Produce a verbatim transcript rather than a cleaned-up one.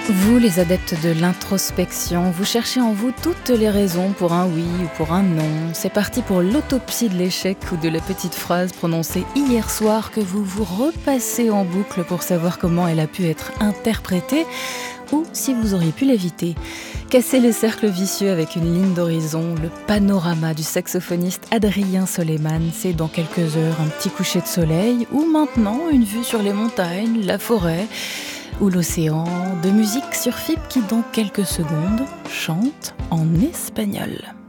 Vous, les adeptes de l'introspection, vous cherchez en vous toutes les raisons pour un oui ou pour un non. C'est parti pour l'autopsie de l'échec ou de la petite phrase prononcée hier soir que vous vous repassez en boucle pour savoir comment elle a pu être interprétée ou si vous auriez pu l'éviter. Cassez les cercles vicieux avec une ligne d'horizon, le panorama du saxophoniste Adrien Soleiman, c'est dans quelques heures un petit coucher de soleil ou maintenant une vue sur les montagnes, la forêt ou l'océan, de musique sur F I P qui dans quelques secondes chante en espagnol.